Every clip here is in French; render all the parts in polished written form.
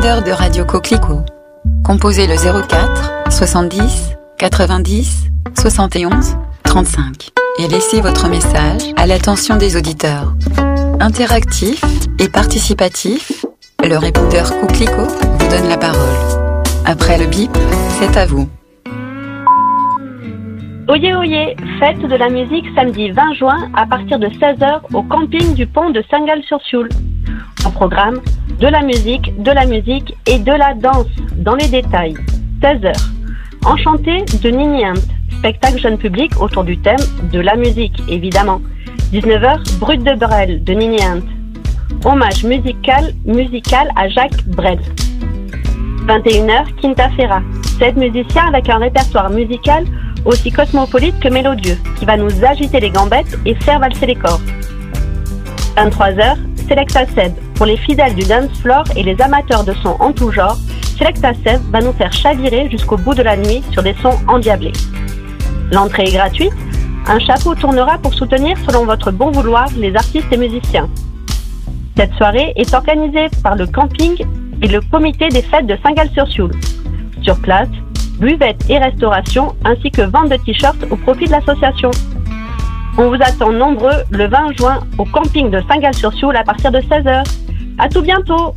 répondeur de Radio Coquelicot. Composez le 04 70 90 71 35 et laissez votre message à l'attention des auditeurs. Interactif et participatif, le répondeur Coquelicot vous donne la parole. Après le bip, c'est à vous. Oyez, oyez, fête de la musique samedi 20 juin à partir de 16h au camping du pont de Saint-Gall-sur-Sioule. Au programme, de la musique et de la danse dans les détails. 16h. Enchanté de Nini Hunt, spectacle jeune public autour du thème de la musique, évidemment. 19h, Brut de Brel de Nini Hunt. Hommage musical à Jacques Brel. 21h, Quinta Ferra, 7 musiciens avec un répertoire musical aussi cosmopolite que mélodieux, qui va nous agiter les gambettes et faire valser les corps. 23h, Selecta Seb. Pour les fidèles du dance floor et les amateurs de sons en tout genre, Selecta Seb va nous faire chavirer jusqu'au bout de la nuit sur des sons endiablés. L'entrée est gratuite, un chapeau tournera pour soutenir selon votre bon vouloir les artistes et musiciens. Cette soirée est organisée par le camping et le comité des fêtes de Saint-Gall-sur-Sioule. Sur place, buvette et restauration, ainsi que vente de t-shirts au profit de l'association. On vous attend nombreux le 20 juin au camping de Saint-Gall-sur-Sioule à partir de 16h. À tout bientôt.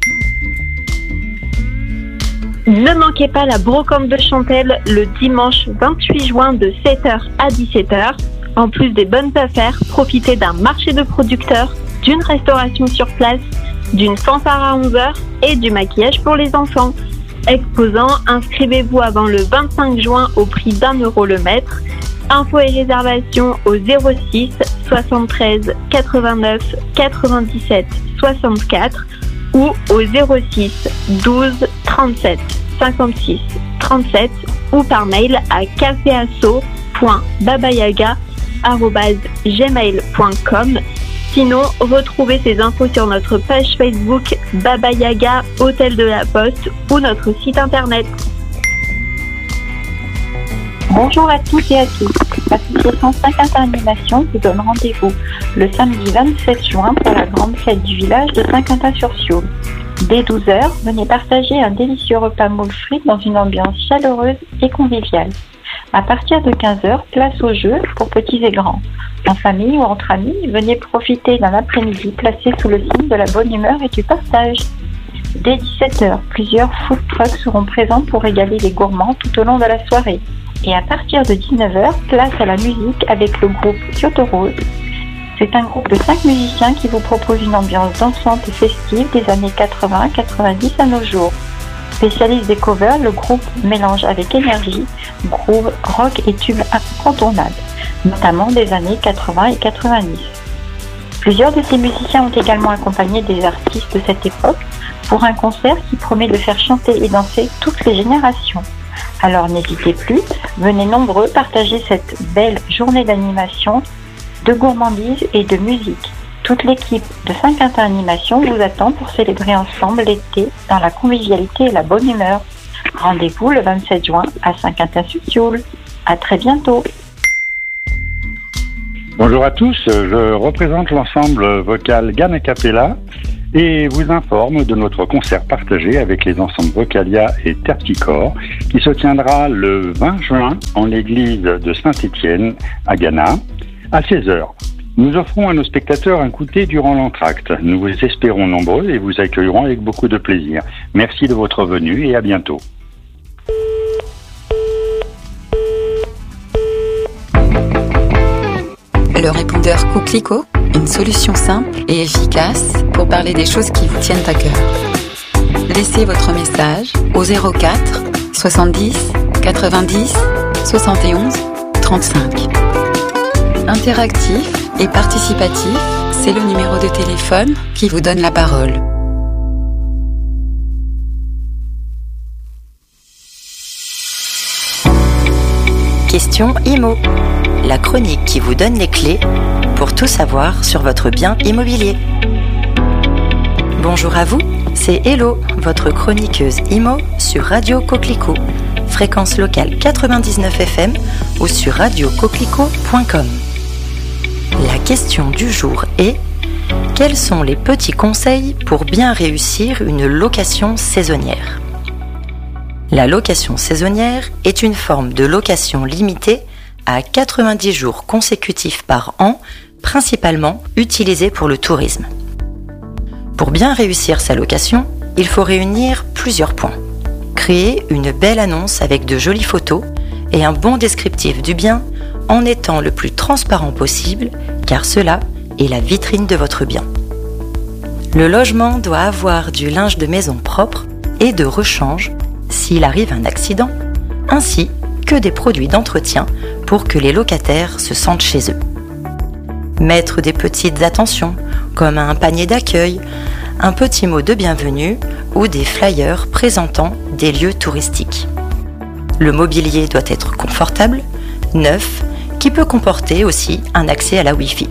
Ne manquez pas la brocante de Chantelle le dimanche 28 juin de 7h à 17h. En plus des bonnes affaires, profitez d'un marché de producteurs, d'une restauration sur place, d'une fanfare à 11h et du maquillage pour les enfants. Exposants, inscrivez-vous avant le 25 juin au prix d'€1 le mètre. Infos et réservations au 06 73 89 97 64 ou au 06 12 37 56 37 ou par mail à cafeasso.babayaga@gmail.com. Sinon, retrouvez ces infos sur notre page Facebook Baba Yaga Hôtel de la Poste ou notre site internet. Bonjour à toutes et à tous. L'association 50 Animation vous donne rendez-vous le samedi 27 juin pour la grande fête du village de Saint-Quentin-sur-Sioule. Dès 12h, venez partager un délicieux repas moule frites dans une ambiance chaleureuse et conviviale. À partir de 15h, place aux jeux pour petits et grands. En famille ou entre amis, venez profiter d'un après-midi placé sous le signe de la bonne humeur et du partage. Dès 17h, plusieurs food trucks seront présents pour régaler les gourmands tout au long de la soirée. Et à partir de 19h, place à la musique avec le groupe Kyoto Rose. C'est un groupe de 5 musiciens qui vous propose une ambiance dansante et festive des années 80-90 à nos jours. Spécialiste des covers, le groupe mélange avec énergie, groove, rock et tubes incontournables, notamment des années 80 et 90. Plusieurs de ces musiciens ont également accompagné des artistes de cette époque pour un concert qui promet de faire chanter et danser toutes les générations. Alors n'hésitez plus, venez nombreux partager cette belle journée d'animation, de gourmandise et de musique. Toute l'équipe de Saint-Quentin Animation vous attend pour célébrer ensemble l'été dans la convivialité et la bonne humeur. Rendez-vous le 27 juin à Saint-Quentin-sur-Sioule. À très bientôt. Bonjour à tous, je représente l'ensemble vocal Gamme a Cappella et vous informe de notre concert partagé avec les ensembles Vocalia et Terpsichore qui se tiendra le 20 juin en l'église de Saint-Étienne à Ghana à 16h. Nous offrons à nos spectateurs un goûter durant l'entracte. Nous vous espérons nombreux et vous accueillerons avec beaucoup de plaisir. Merci de votre venue et à bientôt. Le répondeur Coquelicot, une solution simple et efficace pour parler des choses qui vous tiennent à cœur. Laissez votre message au 04 70 90 71 35. Interactif et participatif, c'est le numéro de téléphone qui vous donne la parole. Question IMO, la chronique qui vous donne les clés pour tout savoir sur votre bien immobilier. Bonjour à vous, c'est Hello, votre chroniqueuse IMO sur Radio Coquelicot, fréquence locale 99 FM ou sur radiocoquelicot.com. La question du jour est: Quels sont les petits conseils pour bien réussir une location saisonnière ? La location saisonnière est une forme de location limitée à 90 jours consécutifs par an, principalement utilisée pour le tourisme. Pour bien réussir sa location, il faut réunir plusieurs points. Créer une belle annonce avec de jolies photos et un bon descriptif du bien en étant le plus transparent possible, car cela est la vitrine de votre bien. Le logement doit avoir du linge de maison propre et de rechange s'il arrive un accident, ainsi que des produits d'entretien pour que les locataires se sentent chez eux. Mettre des petites attentions, comme un panier d'accueil, un petit mot de bienvenue ou des flyers présentant des lieux touristiques. Le mobilier doit être confortable, neuf, qui peut comporter aussi un accès à la Wi-Fi.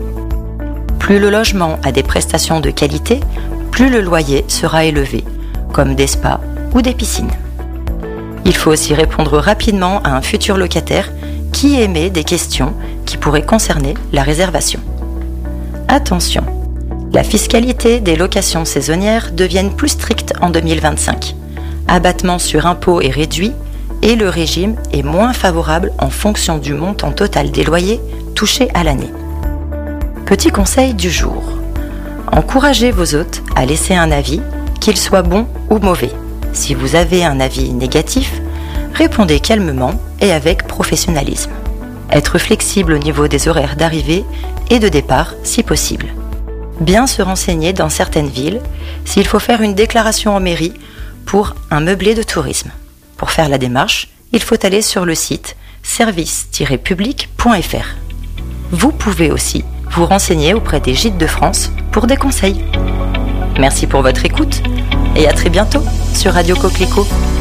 Plus le logement a des prestations de qualité, plus le loyer sera élevé, comme des spas ou des piscines. Il faut aussi répondre rapidement à un futur locataire qui émet des questions qui pourraient concerner la réservation. Attention, la fiscalité des locations saisonnières devient plus stricte en 2025. Abattement sur impôt est réduit et le régime est moins favorable en fonction du montant total des loyers touchés à l'année. Petit conseil du jour. Encouragez vos hôtes à laisser un avis, qu'il soit bon ou mauvais. Si vous avez un avis négatif, répondez calmement et avec professionnalisme. Être flexible au niveau des horaires d'arrivée et de départ si possible. Bien se renseigner dans certaines villes s'il faut faire une déclaration en mairie pour un meublé de tourisme. Pour faire la démarche, il faut aller sur le site service-public.fr. Vous pouvez aussi vous renseigner auprès des Gîtes de France pour des conseils. Merci pour votre écoute et à très bientôt sur Radio Coquelicot.